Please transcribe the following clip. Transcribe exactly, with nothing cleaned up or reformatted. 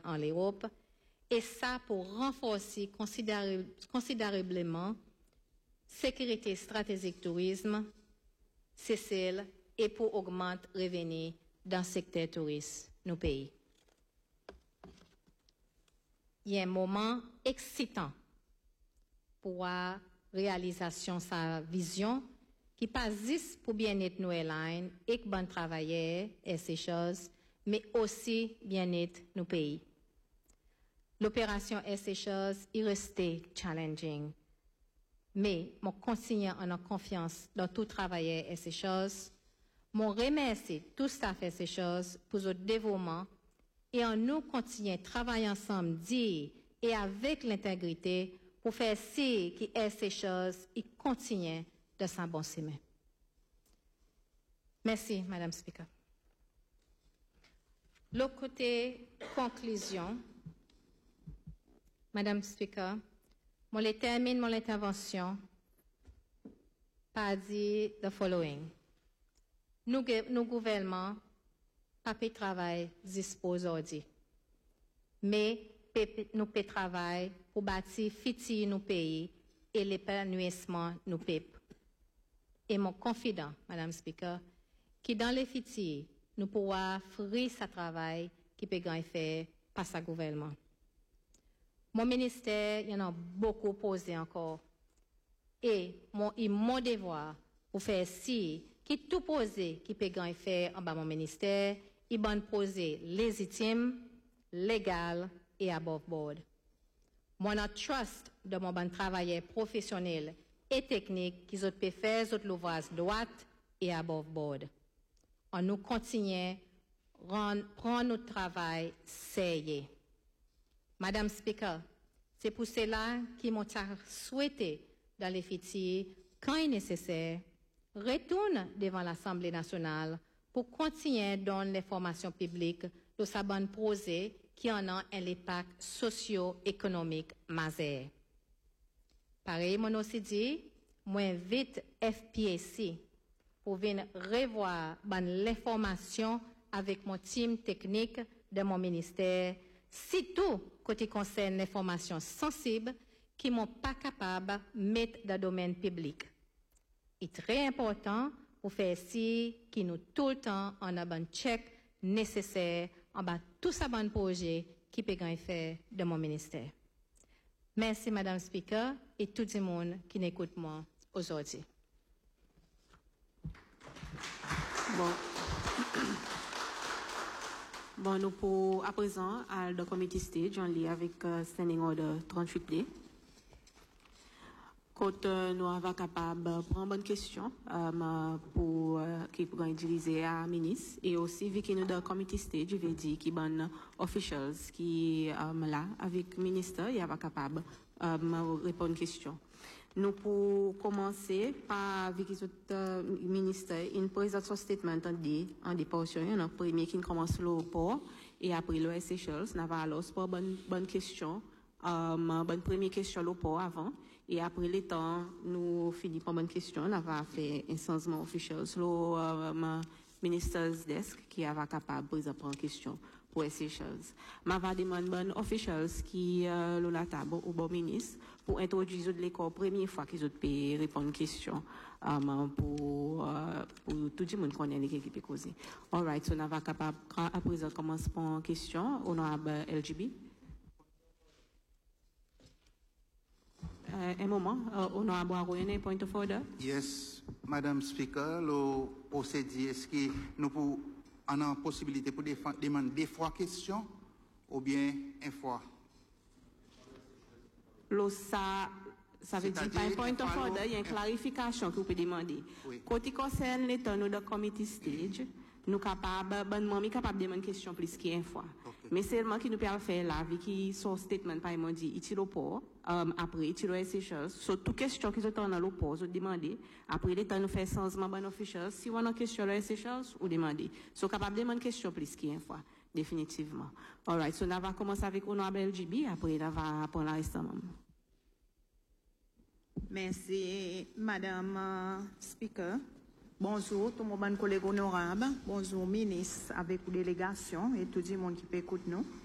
en l'Europe, et ça pour renforcer considérable, considérablement sécurité stratégique tourisme, C C L, et pour augmenter les revenus dans le secteur tourisme nos pays. Il y a un moment excitant pour la réalisation de sa vision qui passe juste pour bien-être nos airlines et que bon travailleurs et ces choses, mais aussi bien-être nos pays. L'opération et ces choses est restée challenging, mais je continue en avoir confiance dans tout travailleur et ces choses. Je remercie tout staff et ces choses pour votre dévouement et en nous continuer à travailler ensemble, dire et avec l'intégrité pour faire si qui est ces choses et continuer de s'en bon chemin. Merci, Madame Speaker. Le côté conclusion, Madame Speaker, je termine mon intervention par dire the following. Nous, nous gouvernements, pas de travail dispose aujourd'hui, mais nous peut travailler pour bâtir futur nos pays et l'épanouissement nos peuples. Et mon confident, Madame Speaker, que dans les futurs, nous pourrons offrir ce travail qui peut être fait par ce gouvernement. Mon ministère, il y en a beaucoup posé encore. Et mon, et mon devoir pour faire si, qui tout posé qui peut être fait en bas mon ministère, il va poser légitime, légal et above board. Mon trust de mon bon travailleur professionnel et technique qui peut faire votre l'ouvrage droite et above board. On nous continue à prendre notre travail sérieux. Madame Speaker, c'est pour cela que m'ont souhaité dans les futurs, quand il est nécessaire, retourne devant l'Assemblée nationale pour continuer à donner l'information publique de sa bonne projet qui en a un impact socio-économique majeur. Pareil, mon aussi dit, moi invite F P A C pour venir revoir l'information avec mon team technique de mon ministère, surtout côté concerne l'information sensible qui ne sont pas capables de mettre dans le domaine public. Il est très important pour faire ci qui nous tout le temps en a un check nécessaire en bas tout ça bon projet qui peut être fait de mon ministère. Merci Madame Speaker et tout le monde qui n'écoute moi aujourd'hui. Bon. Bon, nous pour à présent à le committee stage on lit avec uh, standing order trente-huit D. Quand euh, nous avons capable de prendre bonne question um, pour uh, qui pourra utiliser à ministre et aussi vu que nous dans committee stage je vais dire qui bon officials qui um, là avec ministre il va capable um, répondre question. Nous pour commencer par avec le uh, ministre une présente son statement en dit en des portions un premier qui commence le port et après le Seychelles n'a pas alors pour bonne bonne question um, bonne première question le port avant et après le temps nous finit par bonne question on va faire un changement officiel le um, minister's desk qui va capable de prendre question pour Seychelles. Ma va demander bon officials qui euh, le la table au bon ministre pour introduire l'école première fois qu'ils ont pu répondre aux questions um, pour, uh, pour tout le monde connaît qui peut causer. All right, so on va capable à présent commencer par question honorable L G B. Uh, un moment, uh, honorable Aroyane, point of order. Yes, Madame Speaker, le procédé est-ce que nous pouvons on a possibilité pour demander deux fois question ou bien une fois? Lo, ça, ça veut dire pas un point of order, il y a une clarification que vous pouvez demander. Oui. Quand il concerne les temps de committee stage, nous capables, bon, moi, capable de demander une question plus qu'une fois. Okay. Mais seulement qui nous peut faire là, vu qu'il son statement par exemple dit, il tire au port, um, après il tire au Seychelles, sur toute question qui sont dans le port, vous demandez, après les temps nous fait changement bon officiel, si on a une question au Seychelles, vous demandez. So capable de demander une question plus qu'une fois, définitivement. Alright, so on va commencer avec honorable L G B, après on va prendre la reste. Merci, Madame uh, Speaker. Bonjour, tout mon bon collègue honorable. Bonjour, ministre, avec la délégation et tout le monde qui peut écouter nous.